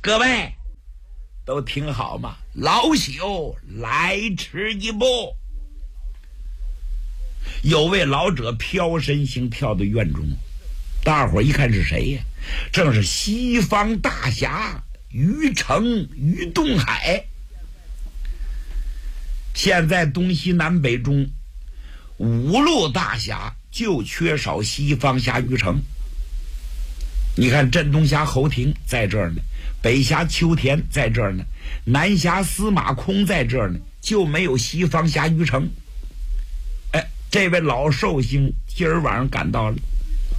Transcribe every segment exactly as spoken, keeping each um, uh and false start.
各位都听好嘛，老朽来迟一步。有位老者飘身形跳到院中，大伙一看是谁呀？正是西方大侠于成于东海。现在东西南北中五路大侠就缺少西方侠于成。你看镇东侠侯廷在这儿呢，北侠秋田在这儿呢，南侠司马空在这儿呢，就没有西方侠于成。哎，这位老寿星今儿晚上赶到了。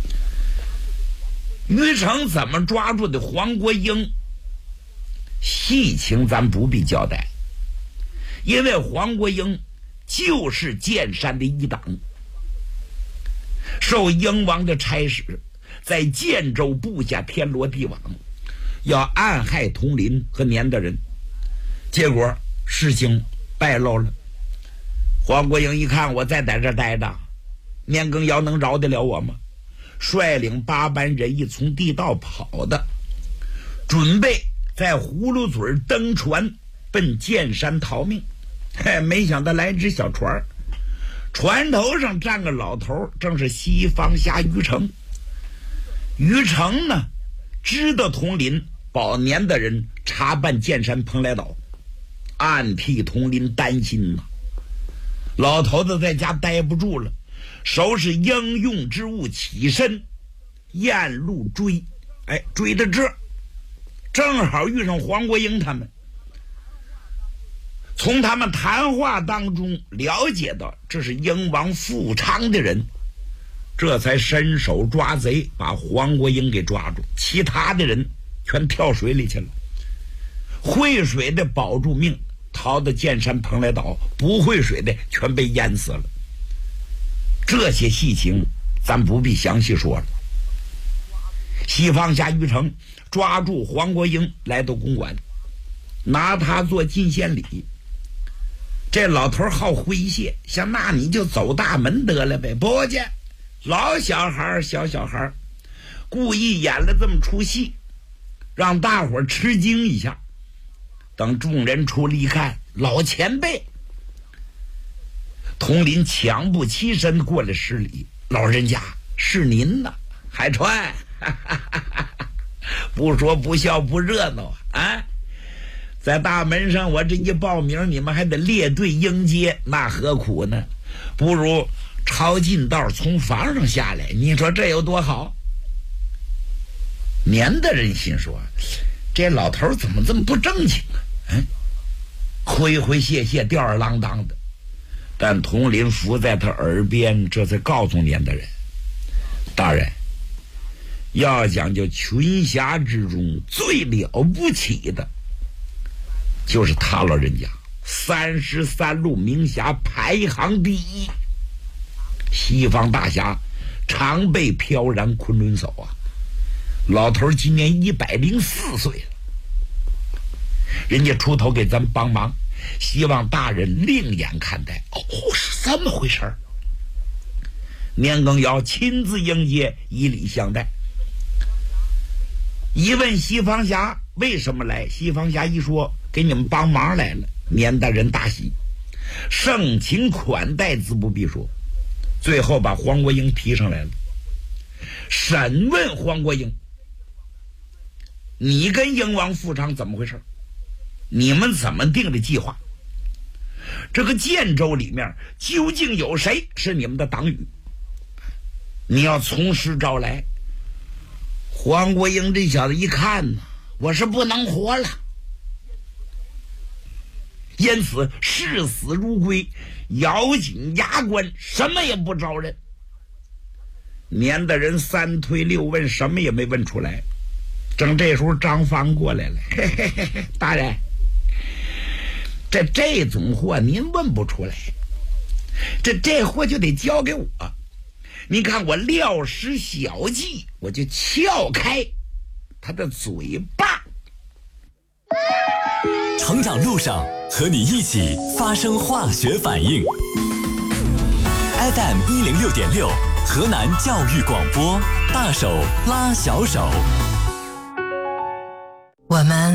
于成怎么抓住的黄国英，细情咱不必交代，因为黄国英就是剑山的一党，受英王的差使，在建州布下天罗地网，要暗害佟林和年德人，结果事情败露了。黄国英一看，我再在这待着，年羹尧能饶得了我吗？率领八班人一从地道跑的，准备在葫芦嘴登船奔剑山逃命。嘿，没想到来只小船，船头上站个老头，正是西方侠于成。于成呢，知道佟林保年的人查办剑山蓬莱岛，暗替佟林担心呐。老头子在家待不住了，收拾应用之物起身沿路追。哎，追到这正好遇上黄国英他们，从他们谈话当中了解到这是英王富昌的人，这才伸手抓贼，把黄国英给抓住，其他的人全跳水里去了。会水的保住命，逃到剑山蓬莱岛，不会水的全被淹死了。这些细情咱不必详细说了。西方侠于成抓住黄国英来到公馆，拿他做进献礼。这老头好诙谐，想那你就走大门得了呗，不去，老小孩小小孩，故意演了这么出戏，让大伙吃惊一下。等众人出来一看，老前辈佟林抢步起身过来施礼，老人家是您呐，海川，不说不笑不热闹啊！在大门上我这一报名，你们还得列队迎接，那何苦呢？不如抄近道从房上下来，你说这有多好？年的人心说，这老头怎么这么不正经啊？嗯，挥挥谢谢，吊儿郎当的。但佟林伏在他耳边，这才告诉年的人，大人，要讲究群侠之中最了不起的就是他老人家，三十三路名侠排行第一，西方大侠常被飘然昆仑叟啊。老头今年一百零四岁了，人家出头给咱帮忙，希望大人另眼看待。哦，是这么回事儿。年羹尧亲自迎接，以礼相待。一问西方侠为什么来，西方侠一说给你们帮忙来了，年大人大喜，盛情款待自不必说。最后把黄国英提上来了，审问黄国英，你跟英王富昌怎么回事？你们怎么定的计划？这个建州里面究竟有谁是你们的党羽？你要从实招来。黄国英这小子一看呢，我是不能活了，因此视死如归，咬紧牙关，什么也不招认。年的人三推六问，什么也没问出来。正这时候张芳过来了，嘿嘿嘿嘿，大人，这这种货您问不出来，这这货就得交给我。您看我料施小计，我就撬开他的嘴巴。 成长路上和你一起发生化学反应。F M 一零六点六，河南教育广播，大手拉小手。 我们